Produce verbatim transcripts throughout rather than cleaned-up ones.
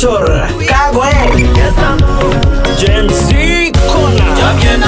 Rachel Kagwe Gen Z Kona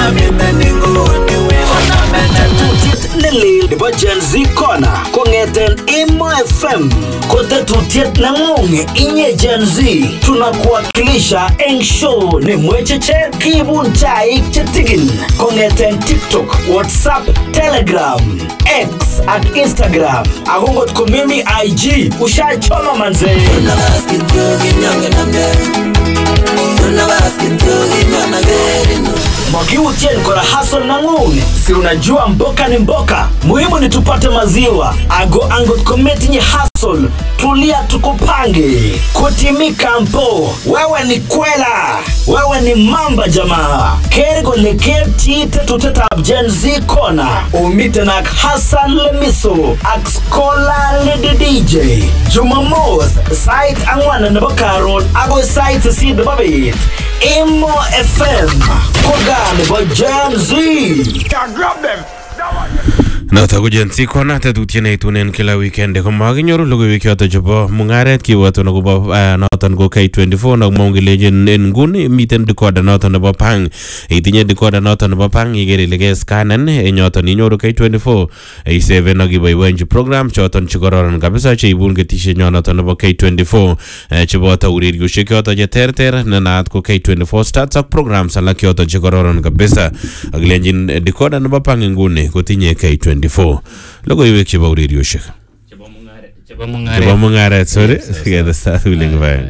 Lili Libo Gen Z Kona Kongeten Imo F M Kote tutiet na ngungi inye Gen Z tunakuwakilisha eng show ni mwecheche kibun chai chetigin Kongeten TikTok, WhatsApp, Telegram, X at Instagram Agungot kumimi I G Usha choma manze Tunabaskin tugi nyange namge Tunabaskin tugi nyange Mwakiu tien kora hustle na ngungi Si unajua mboka ni mboka Muhimu ni tupate maziwa Ago angot kometi nye hustle Tulia tukupange Kutimika mpo Wewe ni kwela Wewe ni mamba jamaa Kergo leke tite tuteta Gen Z Kona Umite na Hassan Lemiso Akskola Lady D J Jumamos Site angwana nabakarol Ago site si debabit Imo F M Kogani bo Gen Z Can't grab them. Nota ko Gen Z Kona tetutye neitunen kila weekend ko makinyoru logoiwek choto chebo mungaret kiwato na kubo noton ko K twenty-four na mongilejen en nguni miten decoder noton nebo Pang itinye decoder noton nebo Pang igere ile scannen en yoton inyoru K twenty-four e seven na giboiboenji program choton chikororon kabisa cheibun ketishe noton nebo K twenty-four cheboto urerioshek yoto je terter na naat ko K twenty-four starts up programs alak yoto chikororon kabisa aglenjin decoder nebo Pang nguni kotinye K twenty-four logoiwek chebo urerioshek chebo mungaret chebo mungaret chebo mungaret sorry sigeda start uling bae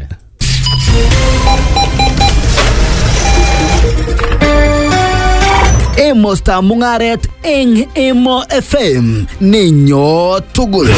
Emo sta mungaret eng Emo F M ninyo tugul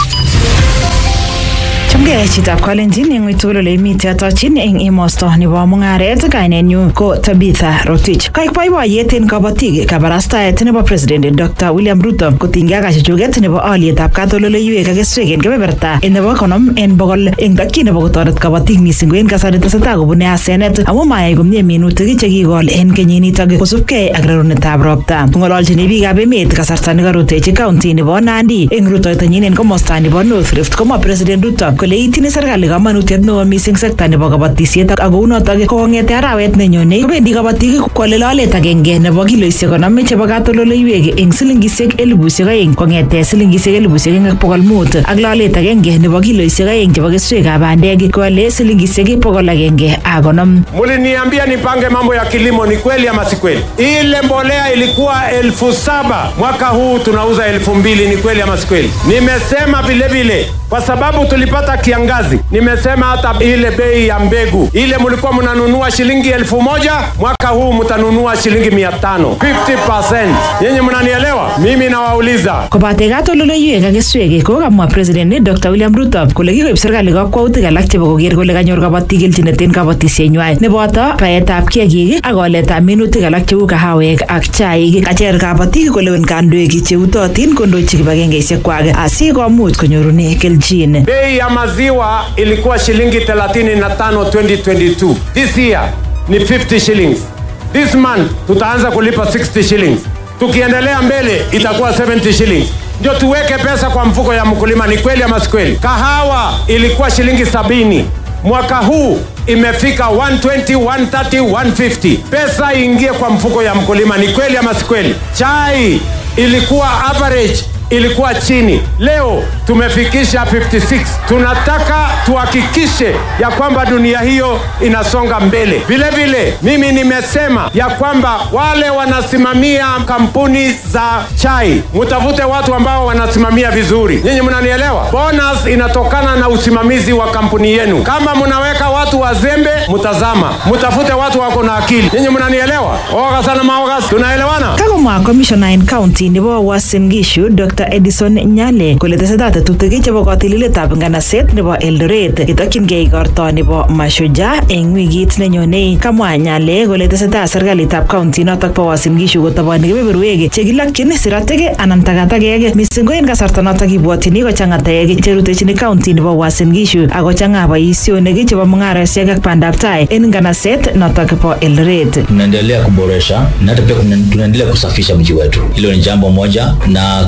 Chamgei chitab Kalenjin eng witugul ole imite atochin eng emosto nebo mungaret kainenyu ko Tabitha Rotich. Kaik boiboiyet en kabatik kabarastaet nebo President Doctor William Ruto kotinygei kachuchuget nebo alyetab katoldoleiwek ak keswek en kebeberta nebo konom en bogol eng takyin nebo kotoret kabatik mising en kasari tesetai kobune asenet amu mayai komie minutik che kikol en kenyinitok kosubkei ak rerunetab ropta. Ngololchini biikab emet kasarta nekarutechi county nebo Nandi eng rutoitonyin en komosta nebo North Rift komwa President Ruto kole itinye serikali kamanutiet neo mising sekta nebo kabatisiet ak kounotok kongete arawet nenyone kobendi kabatik kwale lolet agenge nebo kiloisiek konom chebo katoldoleiwek eng silingisiek elibusiek aeng kongete silingisiek elibusiek aeng ak bogol mut ak lolet agenge nebo kiloisiek aeng chebo keswekab bandek kwale silingisiek bogol agenge ak konom. Muliniambia nipange mambo ya kilimo, ni kweli ama si kweli? Ile mbolea ilikuwa elfu saba mwaka huu tunauza elfu mbili, ni kweli ama si kweli? Nimesema vile vile kwa sababu tulipata kiangazi, nimesema hata ile bei ya mbegu ile mlikuwa mnanunua shilingi elfu moja mwaka huu mtanunua shilingi mia tano, fifty percent. Yenye mnanielewa? Mimi nawauliza kobate katoldoleiwek ak keswek ko kamwa President Doctor William Ruto kole kikoib serikali kakwautik alak chebo koker kole kanyor kabatik kelchinet en kabatisienywa neboto baetab kiagik ak koletab minutik alak cheu kahawek ak chaik. Kacher kabatik kolewen kandoik cheutotin kondochi kibagengeisiek kwak asikomuch konyorune kelchin. Bei ya maziwa ilikuwa shilingi thelathini na tano twenty twenty-two. This year ni fifty shillings. This month tutaanza kulipa sixty shillings. Tukiendelea mbele itakuwa seventy shillings. Ndio tuweke pesa kwa mfuko ya mkulima, ni kweli ama si kweli? Kahawa ilikuwa shilingi sabini. Mwaka huu imefika one twenty, one thirty, one fifty. Pesa ingie kwa mfuko ya mkulima, ni kweli ama si kweli? Chai ilikuwa average ilikuwa chini, leo tumefikisha fifty six. Tunataka tuhakikishe ya kwamba dunia hiyo inasonga mbele. Vile vile mimi nimesema ya kwamba wale wanasimamia kampuni za chai mtafute watu ambao wanasimamia vizuri. Nyinyi mnanielewa? Bonus inatokana na usimamizi wa kampuni yenu. Kama mnaweka watu wazembe, mtazama, mtafute watu wako na akili. Nyinyi mnanielewa? Oga sana maoga, tunaelewana? Kagomwa Commissioner in County nebo Uasin Gishu Doctor Edison Nyale kole tesetai tetutik chebo katililetab nganaset nebo Eldoret kitokyingei igorto nebo Mashujaa eng wikit nenyone. Kamwa Nyale kole tesetai serikalitab county notok bo Uasin Gishu kotaboni kebeberwek chekilokyin siratik anan takatakek mising ko en kasarta notok kibwotyini kochang'a taek cherutechini county nebo Uasin Gishu ak kochang'a boisionik chebo mung'arosiek ak bandab tai en nganaset notok bo Eldoret. Tunaendelea kuboresha na hata pia tunaendelea kusafisha mji wetu. Hilo ni jambo moja, na county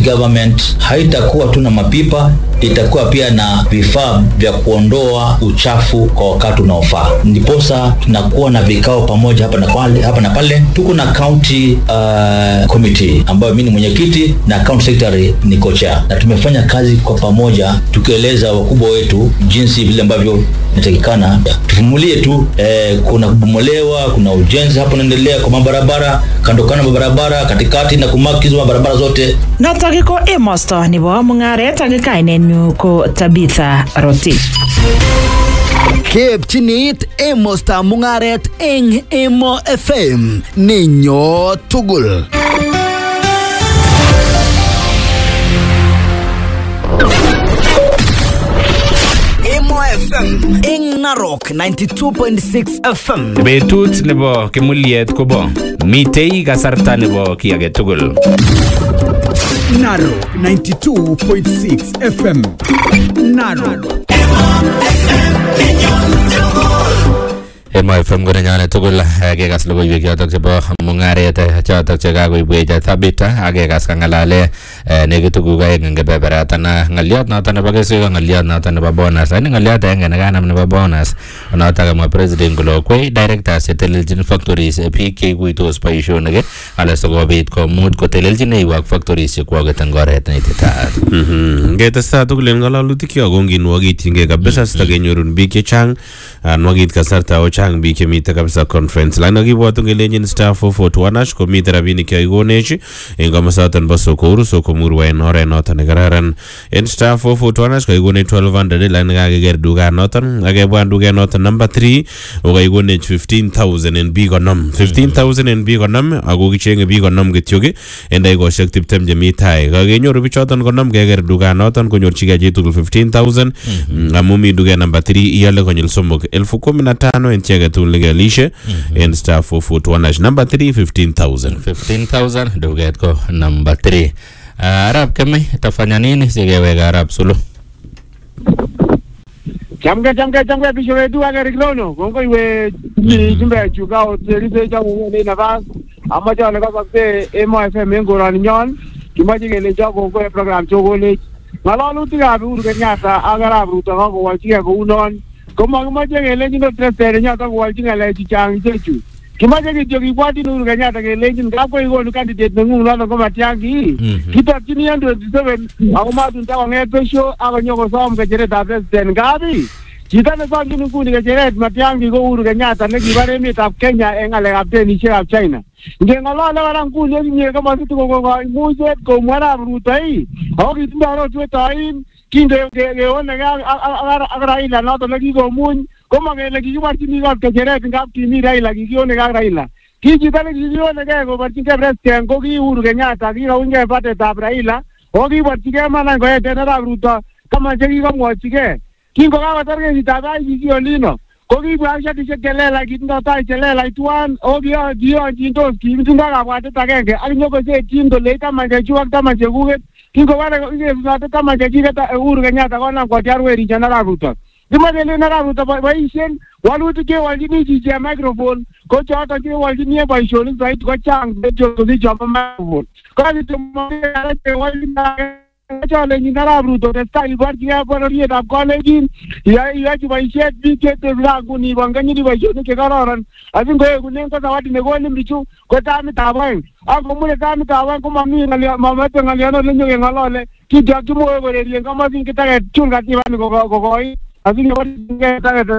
government haitakuwa tu na mapipa, itakuwa pia na vifaa vya kuondoa uchafu kwa wakati unaofaa. Ndiposa tunakuwa na vikao pamoja hapa na pale, hapa na pale. Tuko na county uh, committee ambayo mimi ni mwenyekiti na county secretary ni co-chair, na tumefanya kazi kwa pamoja tukieleza wakubwa wetu jinsi vile ambavyo inatakikana. Tufumulie tu eh, kuna kubomolewa, kuna ujenzi hapo unaendelea kwa mabarabara, kando kando barabara, katikati na kumakizo barabara zote. Notok ko emosto nebo mungaret ak kainenyu ko Tabitha Rotich. Kepchinit emosta mungaret eng Emo F M ninyo tugul. Emo F M eng Narok ninety-two point six F M. Betut nebo kimuliet kobo mitei kasarta nebo ki age tugul. Narok ninety-two point six F M. Narok. Emo F M gona nyane tugul kekas logoiwek chotok chebo mungaret chotok chekakoibwech Tabitha akekas kangalale nekit tuguk aeng eng kebeberata na ngaliot notok nebo keswek, ngaliot notok nebo bonus. Ani ngaliot aenge nekanam nebo bonus notok kamwa president kole kwei directors chetelelchin factories biik cheikuitos boisionik ala sikobit komuch kotelelchin eiwak factories chekwaket eng oret neititaat. Ngetestai tugul eng ngalalutik kyok konginwokityinkei kabisa sitakenyorun biik chechang nwakit kasarta ochang biik chemite kabisa conference. Lakini kibwatu ngelenyin star four forty-one hash komite rabinik yoikonech eng komosoton bo Sokuru Sokomurwa en oret noton nekararan. En star four forty-one hash kaikonech twelve hundred lakini kakeker duket noton akebwan duket noton number three okaikonech fifteen thousand en biik konom. fifteen thousand en biik konom ako kichenge biik konom kityok en dakikoshek tiptem chemi tai. Kakenyoru bichoton konom keker duket noton konyorchigei chitugul fifteen thousand amu mi duket number three iale konyil somok elfu kumi na tano en chege tugul nekealishe en star four forty-one hash number three fifteen thousand. fifteen thousand duket ko number three. Arab Kemi tafanya nini sikeweka Arab Sulu? Chamke chamke chamke bishowe du agari klono kongo iwe jimbe chuka o terize chawo ne nafas amaja le kasakte Emo F M ngorani nyon kimaji gele jago ko program chogole ngalalutik ab Uhuru Kenyatta agarab Ruto ko wachike ko unon koma kimaje gele nyino tresere nyata ko wachike le chichang chechu kimaje kityo kibwati Uhuru Kenyatta gele nyin kako igonu candidate nengung noto ko matiangi kitokchini en twenty-seven ako matun ta nget besho ako nyoko som kecheret ab president gabi chito ne somchin nguni kecheret matiangi ko Uhuru Kenyatta ne kibar emetab Kenya en ngalekab denishekab China. Ngengolole kora nguni yekinye komositu kokoimuchet komwarab Ruto ii ako kitindoi rotwet oin kinde keoneke ak Raila noton nekikomuny komokele kikiborchini kot kecheret ngap kimi Raila kikioneke ak Raila. Ki chito nekikioneke koborchingei president ko ki Uhuru Kenyatta kikaungei batetab Raila ako kiborchigei manany koeten arap Ruto kama chekikomwochigei. Kingokakotar kenyitab I B C olino ko kibwa shatishek chelelach kitindoi tai chelelach tuan ako kiyonchindos kitindoi kabwatet agenge ak nyokosetyin kole taman chechuk ak taman chekuket. Kingobare kesinote taman chechiket Uhuru Kenyatta konam kotiar werichan arap Ruto. Kimakelen arap Ruto boisien walutik chewolchini chichi microphone ko choton chewolchini boisionik soiti ko chang kosich chobo microphone. Chole nyin arap Ruto testai iborchigei bororietab kalenjin iyochi boisiet biik chetesei nguni ibongonyini boisionik chekororon asingoekunen ko zawadi nekonin bichu ko tamitab oeng ak komure tamitab oeng komami mamete ng'aliono lenyokeng'olole kityo kimoe korerien komosin kitaket chun katibani kokoi asingeborchigei taket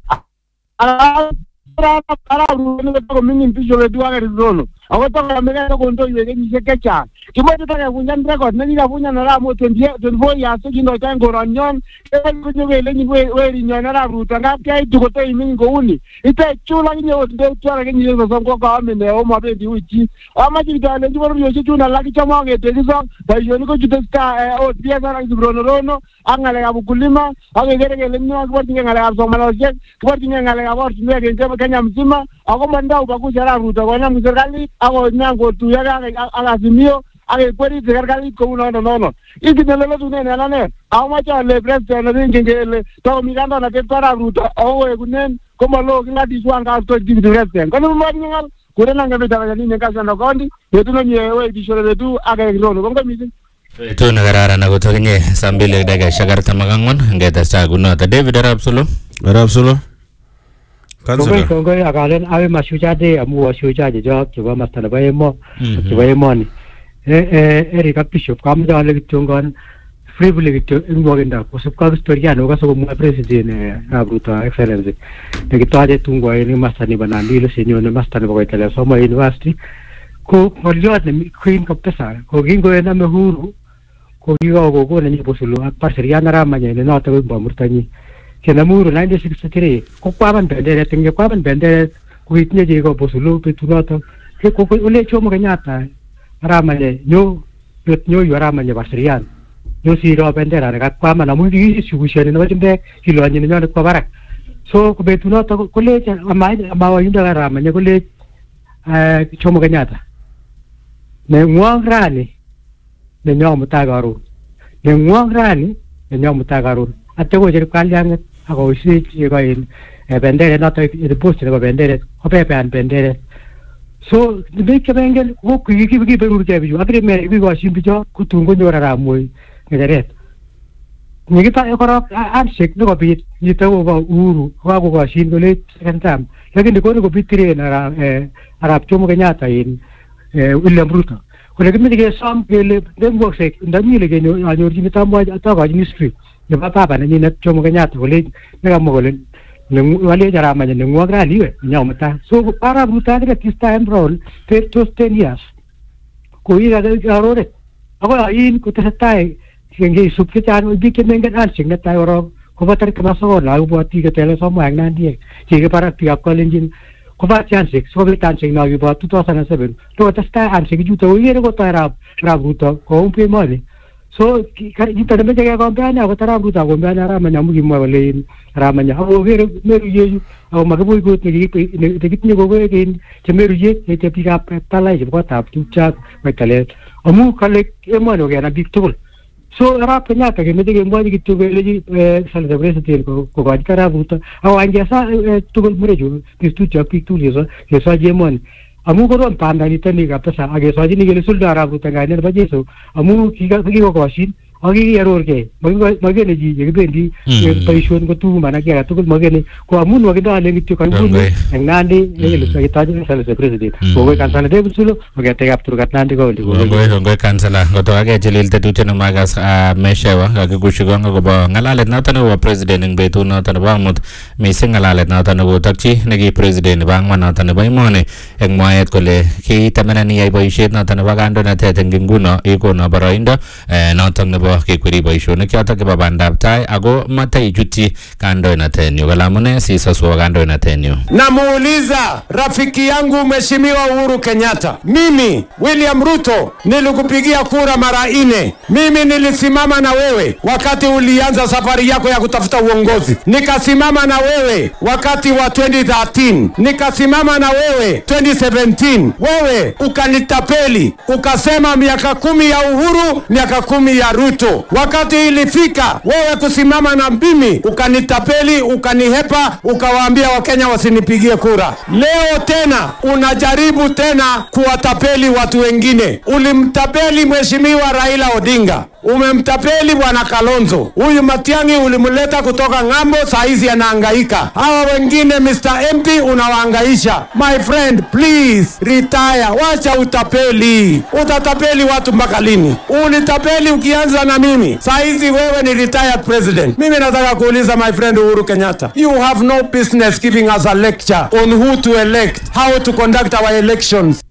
arap Ruto nekotoming'in bishowe du ak Arizona ako tokomekei kondoiwek kenyisiek chechang. Kimoche takefunyan record nekikafunyan arap Moi twenty-four years kindoi en koronyon konyokelenyin werinyon arap Ruto ngap keitu kotoiming'in kouni itech chul akinye ot ndechore kenyisiek sosom ko kaome neo mobendi ui chi. Amoche kityo alenchi bororiosiek chun alak kichome ketekisok boisionik kochutesetai ot biashara ak Rono ak ng'alekab ukulima ak kekere kele kiborchingei ng'alekab somanosiek kiborchingei ng'alekab ortinwek en Kenya mzima ako mandau ubaguzi arap Ruto konam serikalit ako nyang kotuyogei ak Azimio ak ekwerit serikalit kou nono nono. Ikine lolotunen en ane amoche ale president nekingen kele tokomi kandoinatet arap Ruto ako koekunen komalo kingatiswan kaptoch kibiti president. Kono motinye ng'al kurenan kebetab Tanzania en Kajiado County betut nemie wei bishore betu ak Kirono. Kongoi missing. Betut nekararan akot akinye saa mbili dakikaishek artam ak ang'wan ngetestai kunoto. David Arap Solo. Arap Solo. Kongoi kongoi akalen awe mashujaa day amu washujaa chechok chebo masta nebo emo chebo emoni. Eric ak Bishop kamoche ale kityongon frivoli kityo eng nwokindo kosubkei ak historia nebo komwa president ab Ruto Excellency nekitoche tungoi eng masta nebo Nandi senyone masta nebo Koitalel Somo University ko ngoliot nemi queen kabisa ko kingoename huru ko kikokokon nenyi Bosulu ak Parserian Aramanya ne noto ko bomurtanyi kenamuru nineteen sixty-three ko kwaban benderet eng kwaban benderet ko itinye cheko Bosulu betunoto ko ole Jomo Kenyatta Aramanya nyo nyo yu Aramanya Parserian nyo siro bendera ne kakwaman amu kikishukushani nebo chumbek kilonyi nenyonet kwa barak so ko betunoto kolech amawayundo Aramanya kolech Jomo Kenyatta ne ngwong rani ne nyong mutai karon ne ngwong rani ne nyong mutai karon atya ko cherip kalyanget ako isich koin benderet noto post nebo benderet kopepean benderet so biik chebengel ko kikiberurkei bichu akine kikoshin bicho kutun konyor Aramoi ngecheret nikita korok handshake nekobit nito kobo Uhuru kokakokoshin kole second term lakini koni kobit tiren Arap Jomo Kenyatta in William Ruto kole kimeche kesom kele ndemwoksei ndamile kenyorchi mitamwoch atakochi history nebo baba nenyinet Jomo Kenyatta kole nekamwa kole walech Aramanya nengwong rani iwe nyamutai so Arap Ruto akine tistai en role tos ten years ko kikaroret akoi ain kotesetai ngeisup chechang biik chemengen handshake netai korok kobo tarik taman ak sokol akobwoti Koitalel Somo ak Nandiek kikipar biikab Kalenjin koba handshake sikobit handshake no kibo two thousand seven lokotestai handshake chuto kokere kotoi Arap Ruto koumbu emoni so chito nemeche kekombeane akot Arap Ruto akombeane Aramanya amu kimwa kole Aramanya akokere meruyeyu ako makibui kot nekitinye kokoek chemeruye che biikab Talai chebo kotab tupchot Koitalel amu kale emoni kokenam biik tugul so Arap Kenyatta kemeche kemwochi kityo kelechi Senator President kokochi Arap Ruto ako angesa tugul murechu bistucho ak biik tugul kesochi emoni amu korom bandanitoni kabisa akesochini kele suldo Arap Ruto kainet nebo Jesu amu kikokoshin ak kikiarorkei makikene chi yekibendi boisioni kotuku mana ki age tugul makikene ko amu nwokindo ale kityo kaibuni eng Nandi nekele kitache Senator President kongoi kansala David Sulu oketekab Turkat Nandi County kongoi kongoi kansala ngoto akechilil tetutiet nemakas meshewa kakikushikong akobo ng'alalet noto nebo president eng betut noto nebo amut mising ng'alalet noto nekotokchi neki president nebo ang'wan noto nebo emoni eng mwaet kole kitemenani iyai boisiet noto nebo kandoinatet eng nguno ikono boroindo noto nebo kekweri boisionik choto chebo bandab tai ako mataichutyi kandoinatenyu kalamune sisoswo kandoinatenyu. Namuuliza rafiki yangu Mheshimiwa Uhuru Kenyatta, mimi William Ruto nilikupigia kura mara ine. Mimi nilisimama na wewe wakati ulianza safari yako ya kutafuta uongozi, nikasimama na wewe wakati wa twenty thirteen, nikasimama na wewe twenty seventeen. Wewe ukanitapeli ukasema miaka kumi ya Uhuru, miaka kumi ya Ruto. Wakati ilifika wewe kusimama na mimi ukanitapeli, ukanihepa, ukawaambia Wakenya wasinipigie kura. Leo tena unajaribu tena kuwatapeli watu wengine. Ulimtapeli Mheshimiwa Raila Odinga, umemtapeli Bwana Kalonzo. Huyu Matiang'i ulimuleta kutoka ng'ambo, saizi anahangaika. Hawa wengine Mister M P unawahangaisha. My friend, please retire, wacha utapeli. Utatapeli watu mpaka lini? Ulitapeli ukianza na mimi. Saizi wewe ni retired president. Mimi nataka kuuliza my friend Uhuru Kenyatta, you have no business giving us a lecture on who to elect, how to conduct our elections.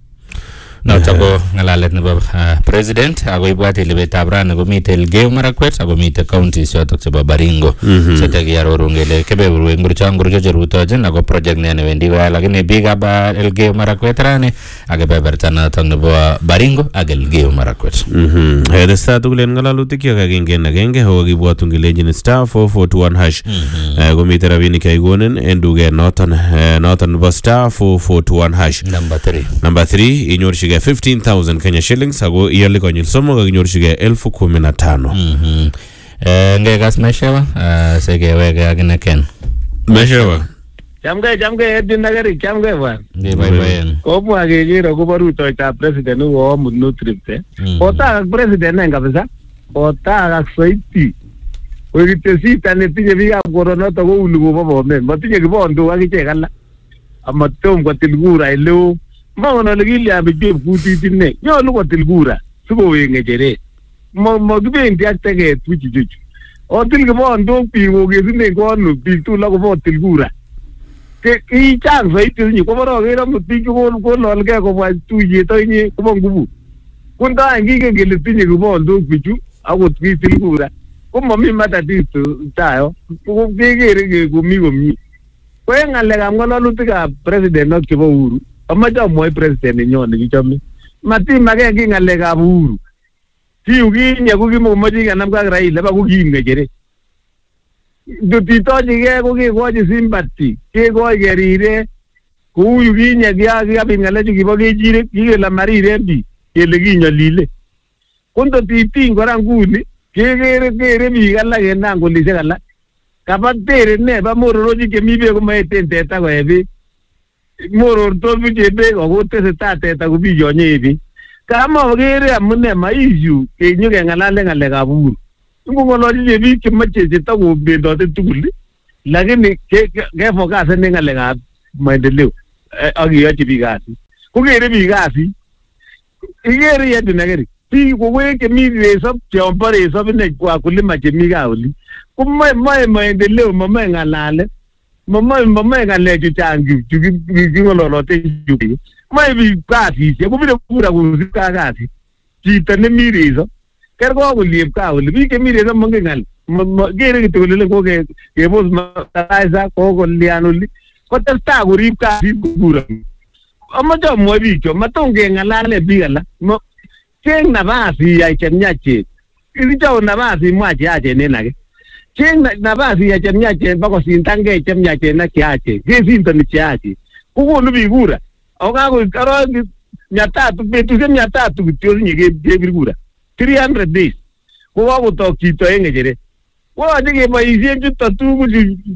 Noto ko ngalalet nebo president ako ibwat ile betab rani komite Elgeyo Marakwet ako mite counties chotok chebo Baringo sete kiaroru ngele kebeberwe ngurcho ngurcho cherutochin ako project ne newendi koyai lakini biikab Elgeyo Marakwet rani ak kebeberta notok nebo Baringo ak Elgeyo Marakwet. Hedesta tugul en ngalalutik yo kakingen agenge ho kibwatu ngelenjin star four four two one hash komite rabinik kaigonen en duket noton noton nebo star four four two one hash number three number three inyorchige fifteen thousand Kenya shillings ako iyali konyil somok ak inyorchige elfu kumi na tano. Eh ngekas meshewa sekeweke akine Ken. Meshewa Chamge chamge edin nagari chamge bwan. Nge bai bai. Kopwa kekero kobo rutoitab president uko omut trip eh. Kotak president neng kabisa. Kotak soiti. Koikite sita netinye biikab koronoto ko uli kobo Bomet. Matinye kibondo akichek alak. Amatom kotil kura eleo. Mangon ole kilya bichep kutit ine. Nyolu kotil kura sikowek ng'echeret. Makibendi ak teket wichuchuchu. Otil kibondok biik kokesinen kono biik tugul akobotil kura. Kichang soiti sinye koborokere amut biik chekololgei kobwa tuyet oinye kobo nguvu. Kundoen kingen kele tinye kibondok bichu akot kitil kura. Ko mami matatizo tayo. Kekere komi komie. Ko en ng'alekab ng'ololutikab president ak chebo Uhuru, amache amwoi president nenyon nekichome. Matimake ki ng'alekab Uhuru. Kiu kinye ko kimokomoche kenamke ak Raila ba ko kiim ng'echeret. Ndotitochigei ko kekochi sympathy, kekochi kerire kou yu kinye kikabit ng'alechu kibo kechirek, kikele mariren biik kele kinyolile. Ko ndotitiny kora nguni kekere kere biik alak en angolisiek alak. Kaba tere ne ba mororochik chemi beek komaeten teta koe beek. Morortos bichu beek ako tesetai teta kobiyonye beek. Kamokere amune ma issue kenyo keng'alale ng'alekab Uhuru. Ngong'ololchi biik chemoche chetakobendote tugul lakini kefokasen en ng'alekab maendeleo ak keyochi biik kasit. Kokere biik kasit. Ikere yetu nakeri. Biik kowek chemi resop chombo resop ine wakulima chemi kaa oli. Kumoe moe maendeleo momoe ng'alale. Momoe momoe ng'alechu chang chu king'ololote chu. Moe biik kasisiek kobire kura kosip kaa kasit. Chito nemi resop. Kerko koliep kaa oli. Biik chemi resop mongen ng'al. Kere kityo kole ko kebos mataraisa kokolian oli. Kotestai korip kasit kura. Amache amwoi biik cho matom keng'alale biik alak. Cheng nafas iyai chemyachen. Ilicho nafas imwa cheyachen en age. Cheng nafas iyai chemyachen bakosindangei chemyachen ak cheyachen. Kesindoni cheyachen. Kokonu biik kura. Ako kakoik aroek mia tatu betusiek mia tatu kityo sinye kebir kura. three hundred days. Ko kakotok chito en ng'echeret. Koyoche keboisien chuto tugul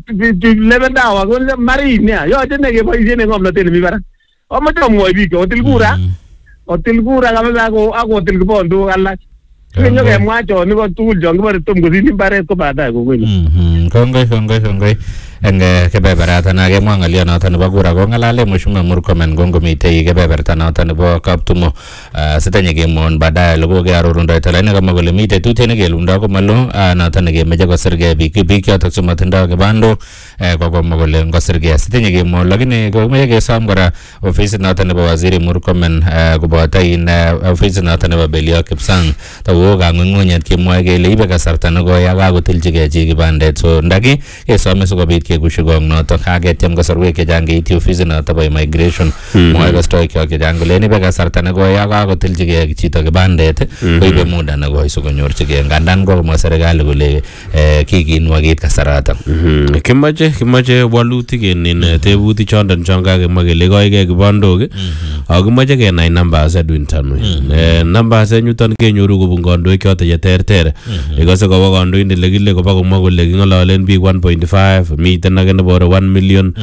eleven hours ko marit nia. Yoche ne keboisien en ng'omnotet nemi barak. Amache amwoi biik otil kura. Otil kura kabisa akotil kibondok alak. Kenyo kemwa chon iko tugul chon kibore tom kosich mbaret ko baadaye kokwenyo. Kongoi kongoi kongoi. Eng kebeberata na kemwa ng'alionoto nebo kura ko ng'alale Mheshimiwa Murkomen kongomitei kebeberta noto nebo Kaptumo sitinye kemwon baadaye logoke arorundoito lakini kamwa kole mitei tutye nekelundoi komalo noto nekemeche kosirgei biik biik chotok chematindoi kibandok kokomwa kole ngosirgei sitinye kemwon lakini komeche kesom kora ofisit noto nebo Waziri Murkomen koboto in ofisit noto nebo Beliot Kipsang tawo kang'ung'unyet kemwoe kele ibe kasarta nekoi akakotilchigei chi kibandet so ndaki kesome sikobit kekushu kong notok aketyem kasarwek chechang keityi ofisit noto bo immigration mwoe kastoikyok chechang kole ibe kasarta nekoi akakotilchigei chito kibandet koibe muda nekoi sikonyorchigei ngandan kokomwa serikali kole kikinwakit kasarato. Kimache kimache walutik en tebutik chondon chon kakemwa kele koigei kibandok ako kimache kenai numbers Edwin Tanui. Numbers nyuton kenyoru kobun kandoik choto cheterter. Ikose kobo kandoindet lekile kobo komwa kole king'ololen biik one point five miten age nebore one million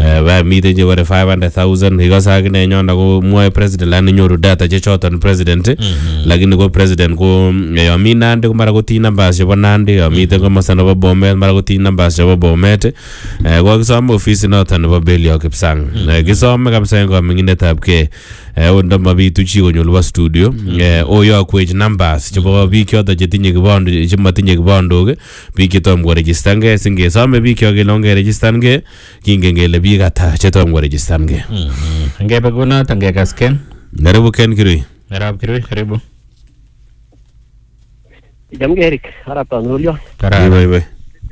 miten chebore five hundred thousand ikose akine nyonda ko mwoe president lakini nyoru data chechoton president lakini ko president ko yomi Nandi ko mara kotinye numbers chebo Nandi yomiten komosta nebo Bomet mara kotinye numbers chebo Bomet ko kisome offisit noton nebo Beliot Kipsang kisome kabisa en koming'indetab kee ondo mabitu chi konyo nebo studio oyokwech numbers chebo biik choton chetinye kibondo chematinye kibondok biik chetom koregistangei singesome biik kyok kele ongerejistangei kingen kele biik ata chetom koregistangei. Ngebe kunoto ngekas Ken. Karibu Ken Kirui. Arap Kirui karibu. Jamge Eric, arap tanulio. Karibu bye.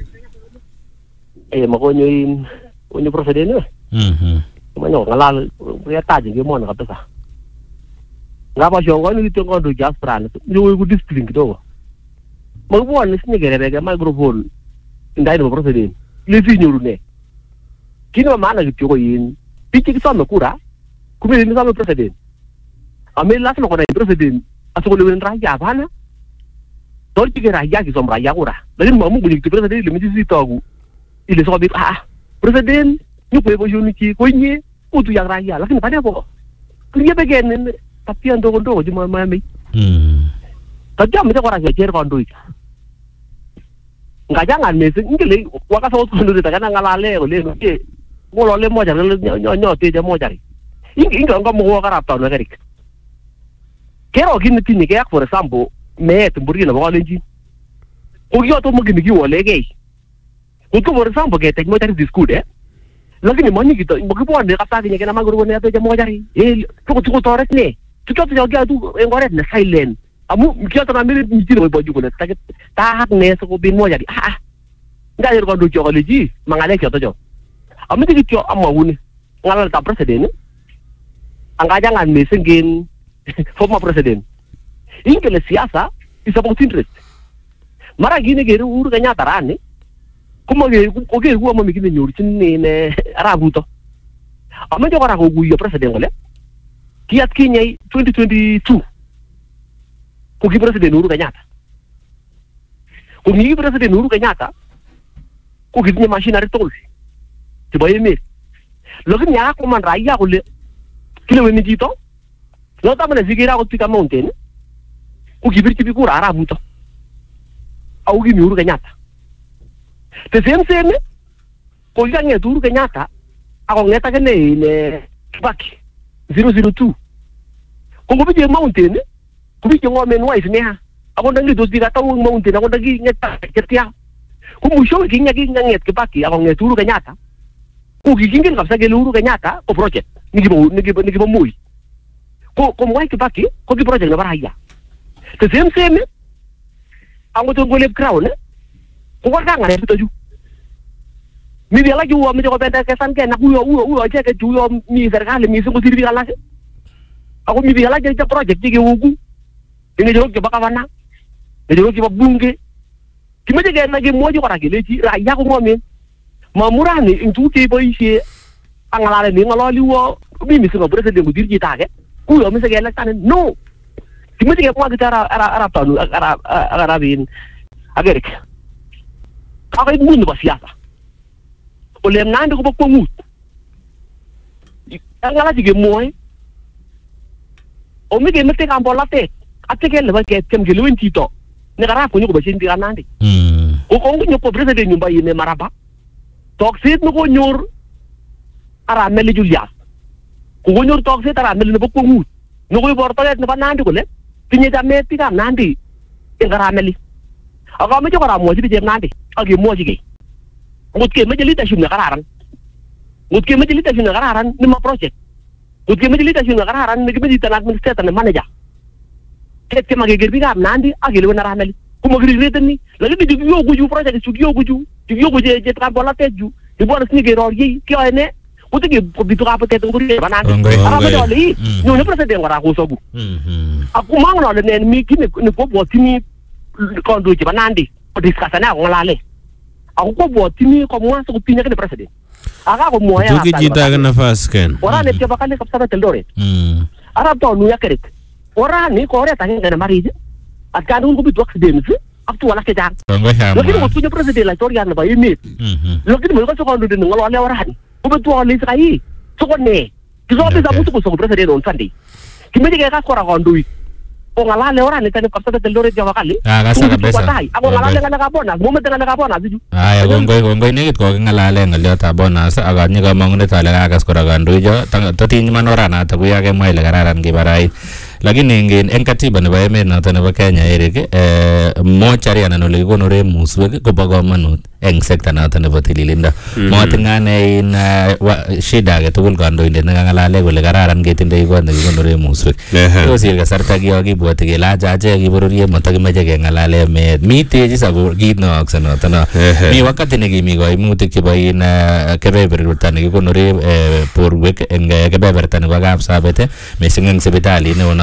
Eh makonyo in onyo president eh. Mhm. Manyo ngalal ya taji ngemona kabisa. Ngapa shongo ni kitongo ndo just plan. Ndio ku discipline kidogo. Magbuan ni sinyegerege microphone ndai no president. Lezi nyurune. Kino maana kitoko yin. Piki kisome kura. Kumele ni sama president. Ame lazima kuna president asukule wendra ya bana. Dolti ke raia ki somra ya kura. Lakini mamu bunyi president ile mjisi togu. Ile so bit ah president nyukwe boshoni chi konye utu ya raia lakini baada hapo kulia begene tapia ndogo ndogo juma mami mm tajam mje kwa raia cher kondo ika ngajangan mesi ngile wakasa watu kondo takana ngalale ole ke ngolo le moja le nyo nyo te je moja ingi ingi ngam mo karap taw na garik kero gin tinni ke for example me tumburi na ba lenji ko yo to mo gin gi wole ge ko for example ke tek mo tari diskude eh lakini mani kita mo ne kata gi na maguru ne te je moja ri eh to to to rek ne to to to ga tu ngoret na silent amu kia to na mi mi ti no boju ko ta ta hak ne so ko bin moja ri ah nda yer ko do jo leji mangale ke to jo amu ti ki amma wuni ngalal ta presiden angka jangan mesengin former president. Ini kele siasa is about interest. Mara gini gere uru kanya tarane. Kuma gere ko gere gua mami gini nyuri sini ne arabu to. Ama jo kara ko guya president kole. Kiat kinyai twenty twenty-two. Ko ki president uru kanya ta. Ko ni president uru kanya ta. Ko ki machinery tol. Tiba yemir. Lokin ya ko man raya kole. Kilo wemi dito, lo tamane zigira ko tika mountain, ku gibir tibi ku rara muto. Au gi miuru Kenyatta. Te same same, ko ga nge turu Kenyatta, ako ngeta kene ne Kibaki zero zero two. Ko go bije mountain, ku bije ngome wife ne ha. Ako ndangi dos diga tawu mountain, ako ndangi ngeta ketia. Ku musho gi nge gi nget Kibaki, ako nge turu Kenyatta. Ku gi ngin kapsa ge luru Kenyatta ko project. Niki mau niki niki mau mui. Ko ko mau Kibaki, ko ki project na baraya. The same same. Ang to ngolep crown eh. Ko ka ngare pito ju. Mi dia lagi wa mi ko benda kesan ke na uyo uyo uyo je ke ju yo mi serikali mi sungu sirbi kala. Ako mi dia lagi ja project ji ugu. Ini jo ke bakawana. Ini jo ke babunge. Kimaje ke na ge mojo kara ke leji raya ko ngomen. Mamurani intu ke boishe angalale ni ngalali wo mimi singa president ko dirji tage ku yo mi se gele tan no timati ke ko agara ara ara tanu ara ara bin agerik ka ko mun ba siasa o le nande ko ko mut angala dige moy o mi ke mete kan bola te ateke le ba ke kem ge luin tito ne gara ko nyuko ba sindi anande mm ko ko nyuko president nyumba yene maraba toxit no ko nyor ara meli Julius ko gonyor tok se tara meli ne bokko mut no ko bor tolet ne ba nandi ko le tinye jamme ti kam nandi e gara meli aga me jogara mo ji je nandi agi mo ji ge ngut ke me je leadership ne gararan ngut ke me je leadership ne gararan ni ma project ngut ke me je leadership ne gararan ne me ji tan administrator ne manager ke ke mage gerbi kam nandi agi le na ra meli ko mo gri reten ni la le di yo guju project su yo guju yo guje je tra bola teju di bo ni ge ror yi ki ene uti ki bitu apa tetu nguri banana apa betul li nyonya presiden ngara ko sogu aku mang no le mi kini ni ko bo tini kondo ji banandi o discussana ko ngalale aku ko bo tini ko mo so tinya ke presiden aga ko mo ya tuki jita kana fasken ora ne tiba kali kapsa teldore arab to nu yakerik ora ni ko ora tangen kana marije at kan ko bitu accident aktu wala ke jang lakini mo punya presiden la torian ba yimi lakini mo ko so kondo de ngalo le ora ni Kubetua ni sakai, sokon ne. Kiso bisa butuh kusok presiden on Sunday. Kimeje kaya kas kora kondui. O ngalale orang ni tani kapsa telore jawa kali. Ah kasa kabisa. Ako ngalale ngana kabona, mumet ngana kabona siju. Ah ya gongoi gongoi ni ko ngalale ngalio ta bona sa aga ni ka mangune ta le kas kora kondui jo tang tati ni manorana ta kuya ke mai le gararan ki barai. Lakini ngin en katiba ne ba emet noto nebo Kenya erik eh mochari anan ole kikonore muswek ko bo komonut eng sekta noto nebo tililindo motingane in shida age tugul kandoindet ne kangalale kole kararan ketindoi kot ne kikonore muswek kosir kasarta kiyo kibwoti kele acha ache kibororiet matakimeche kengalale emet mitechi sabo kit neyookse noto no mi wakati nekimi koimutik chebo in kebeberta ne kikonore borwek eng kebeberta nebo Kapsabet mising eng sipitalit neo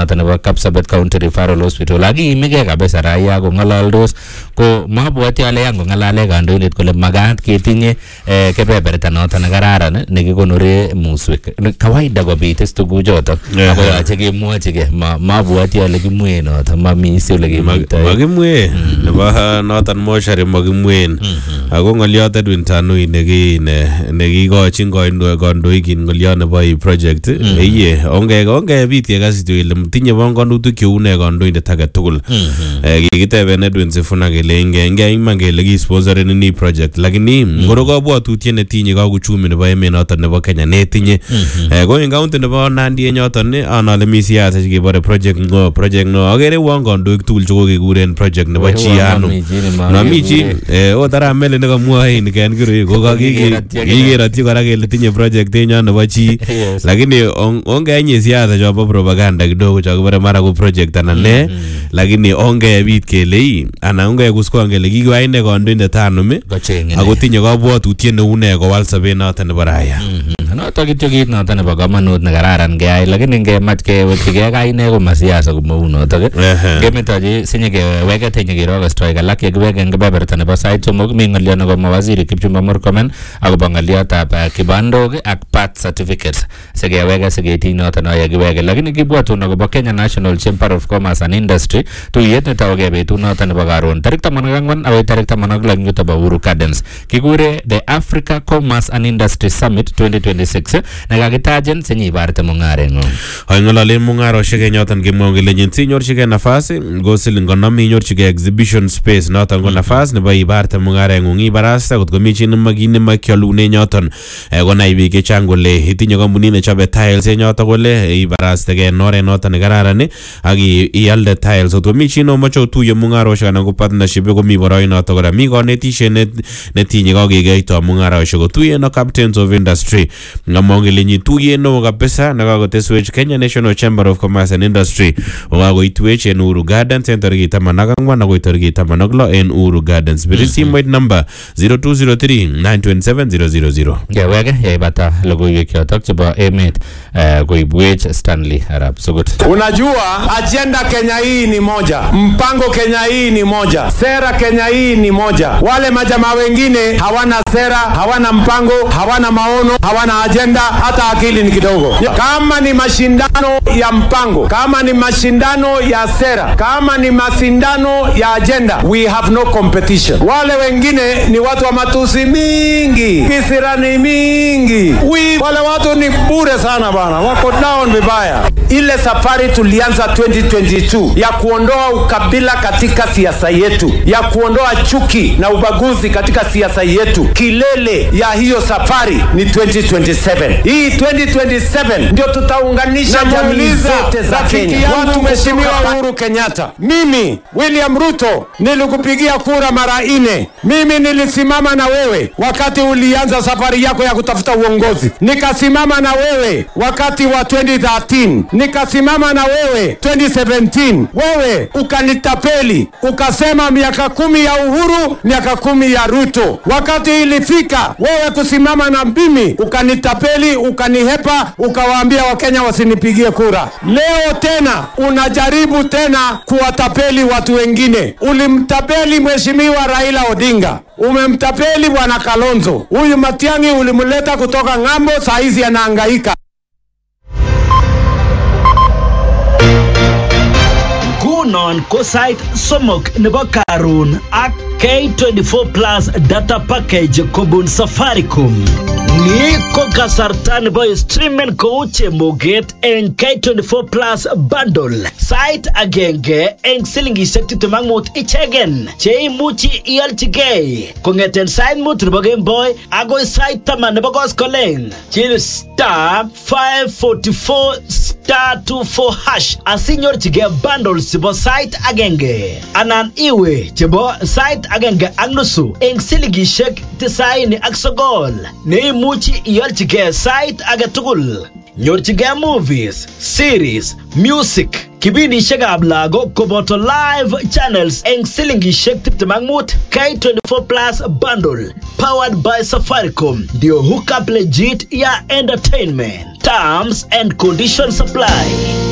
noton nebo Kapsabet County Referral Hospital akiimige kabisa raia ko ng'alaldos ko mabwati ale yango ng'alale kandoindet kole magat ketinye kebeberta noton nekararan nekikonore muswek kawaida kobit tuguchoto ako yache kemwochige mabwati ale kimwe noton mamisi ole kimwitoi makimwe nebo noton moshari makimwen ako ng'olyot Edwin Tanui neki nekikochin kandoik ng'olyot nebo project iye onge onge bit kekas ile tinye bongonutik cheu ne kandoindet age tugul kikiteben Edwin Sifuna kele inge iman kele ki sponsoren ni project lakini ngoro kabwatutiet netinye kakuchumi nebo emet noton nebo Kenya netinye ko en county nebo Nandi enyoton anale mi siasa chekebore project ngo project no agere wan kandoik tugul chekokekuren project nebo chiano nami chi o tara mele nekamwoe ni ken kiro ko kakikerotyi kora kele tinye project enyo nebo chi lakini onge nye siasa chobo propaganda kidogo chakibore mara ko project anan ne lakini onge bit kele ana onge kuskon kele kikwai ne kandoindet anum ako tinye kabwatutiet neu ne kowal sobet noton nebo raia noto kityo kit noton nebo kamanut nekararan keyai lakini ngemach kewekchigei kaine ko masiasa komou notok ngemetochi sinye keweke tenye kirokostoi alak yekiweke eng kebeberta nebo sait somok mi ng'olyot nebo mawaziri Kipchumba Murkomen akobo ng'olyotab kibandok ak birth certificates sikeweke siketiny noton yekiweke lakini kibwatun akobo Kenya National Chamber of Commerce and Industry tuyet netauge betut noton nebo karon tarik taman ak ang'wan akoi tarik taman ak lo yuto bo Uhuru Gardens kikure the Africa Commerce and Industry Summit twenty twenty-six nekakitajen sinyibarte mung'areng'ung ay ng'ololen mung'aroshek enyoton kemwon kele sinyorchigei nafas go siling konom inyorchigei exhibition space noton ko nafas nebo ibarte mung'areng'ung ibarasta kotko mi chi nemakine makyolune nyoton konai biik chechang kole itinye kampunit nechobe tiles enyoton kole ibarastegei en oret noton nekararan ak ialde tiles kotko mi chi nomoche otuye mung'aroshek anan ko partnership komi boroinoto kora mi kanetishet netinye kakekeitoi mung'aroshek kotuye no captains of industry ngamong kele nyi tuye no kabisa nekakoteswech Kenya National Chamber of Commerce and Industry okakoitwech en Uhuru Gardens en tarikit taman ak ang'wan akoi tarikit taman ak lo en Uhuru Gardens biri simoit number zero two zero three nine two seven zero zero zero ngeweke yeibata logoiwek chotok chebo emet koibwech Stanley Arap Sugut. Unajua agenda Kenya hii ni moja, mpango Kenya hii ni moja, sera Kenya hii ni moja. Wale majamaa wengine hawana sera, hawana mpango, hawana maono, hawana agenda, hata akili ni kidogo. Kama ni mashindano ya mpango, kama ni mashindano ya sera, kama ni mashindano ya agenda, we have no competition. Wale wengine ni watu wa matusi mingi, kisirani mingi. We, wale watu ni bure sana bana, wako down vibaya. Ile safari tulianza twenty twenty-two ya kuondoa ukabila katika siasa yetu, ya kuondoa chuki na ubaguzi katika siasa yetu, kilele ya hiyo safari ni twenty twenty-seven. Hii twenty twenty-seven ndio tutaunganisha jamii zote za Kenya. Watu mheshimiwa Uhuru Kenyatta, mimi William Ruto nilikupigia kura mara nne. Mimi nilisimama na wewe wakati ulianza safari yako ya kutafuta uongozi. Nikasimama na wewe wakati wa twenty thirteen. Nikasimama na wewe twenty seventeen. Wewe ukanitapeli, ukasema miaka kumi ya Uhuru, miaka kumi ya Ruto. Wakati ilifika wewe kusimama na mimi, ukanitapeli, ukanihepa, ukawaambia Wakenya wasinipigie kura. Leo tena unajaribu tena kuwatapeli watu wengine. Ulimtapeli mheshimiwa Raila Odinga, umemtapeli bwana Kalonzo. Huyu Matiang'i ulimuleta kutoka ng'ambo, saa hizi anahangaika. Gunon ko site somok nebo Karun ak K twenty-four plus data package kobun Safaricom. Ni ko kasarta nebo streamen kou chemoget en K twenty-four plus bundle. Site agenge en silingishek tiptem ak mut ichegen cheimuchi ialchigei kong'eten site mut nebo Game Boy agoi site taman nebo koskoleng. Chill star five forty-four star twenty-four hash asinyorchigei bundles chebo site agenge anan iwe chebo site agenge ak nusu en silingishek tisaini ak sogol neimuchi ialchigei site age tugul. Nyorchigei movies, series, music, kibindishekab lagok koboto live channels en silingishek tiptem ak mut. K twenty-four plus bundle powered by Safaricom ndio hookup legit ya entertainment. Terms and conditions apply.